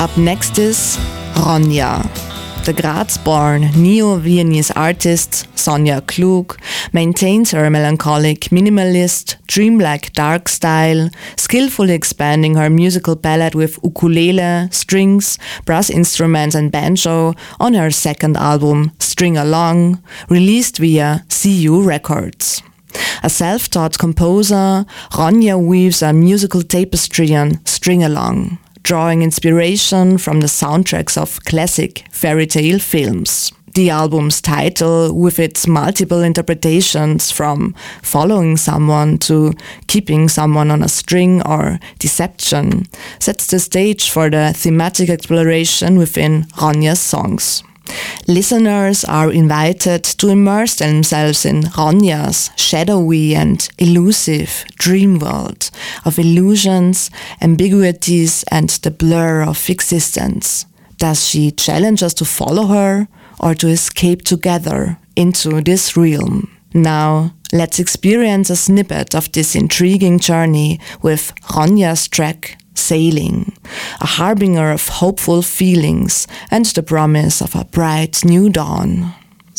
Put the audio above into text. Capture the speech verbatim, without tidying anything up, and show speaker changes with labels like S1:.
S1: Up next is Ronja. The Graz-born neo-Viennese artist Sonja Klug maintains her melancholic, minimalist, dreamlike dark style, skillfully expanding her musical palette with ukulele, strings, brass instruments and banjo on her second album, String Along, released via C U Records. A self-taught composer, Ronja weaves a musical tapestry on String Along, drawing inspiration from the soundtracks of classic fairy tale films. The album's title, with its multiple interpretations from following someone to keeping someone on a string or deception, sets the stage for the thematic exploration within Ronja's songs. Listeners are invited to immerse themselves in Ronja's shadowy and elusive dream world of illusions, ambiguities, and the blur of existence. Does she challenge us to follow her or to escape together into this realm? Now, let's experience a snippet of this intriguing journey with Ronja's track Sailing, a harbinger of hopeful feelings and the promise of a bright new dawn.